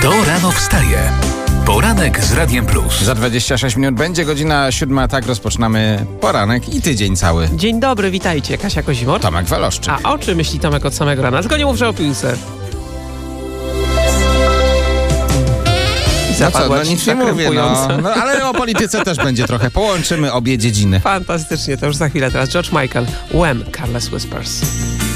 Kto rano wstaje? Poranek z Radiem Plus. Za 26 minut będzie godzina 7, tak rozpoczynamy poranek i tydzień cały. Dzień dobry, witajcie. Kasia Kozimor. Tomek Waloszczyk. A o czym myśli Tomek od samego rana? Tylko nie mówże o piłce. Nic nie mówię, ale o polityce też będzie trochę. Połączymy obie dziedziny. Fantastycznie, to już za chwilę. Teraz George Michael, Wham! Careless Whispers.